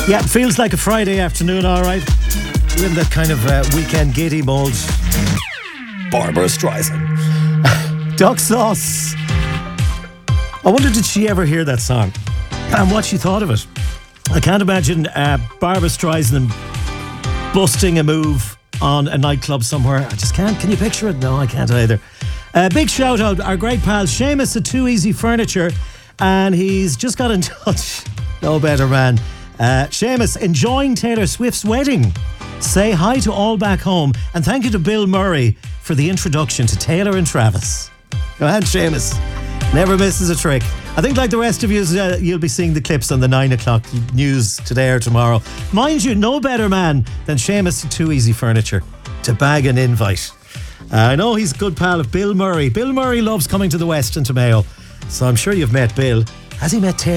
Yeah, it feels like a Friday afternoon, all right. We're in that kind of weekend giddy mode. Barbara Streisand. Duck Sauce. I wonder, did she ever hear that song? And what she thought of it. I can't imagine Barbara Streisand busting a move on a nightclub somewhere. I just can't. Can you picture it? No, I can't either. Big shout out, our great pal Seamus at Too Easy Furniture, and he's just got in touch. No better man. Seamus, enjoying Taylor Swift's wedding. Say hi to all back home, and thank you to Bill Murray for the introduction to Taylor and Travis. Go ahead, Seamus. Never misses a trick. I think, like the rest of you, you'll be seeing the clips on the 9 o'clock news today or tomorrow. Mind you, no better man than Seamus at Too Easy Furniture to bag an invite. I know he's a good pal of Bill Murray. Bill Murray loves coming to the West and to Mayo, so I'm sure you've met Bill. Has he met Taylor?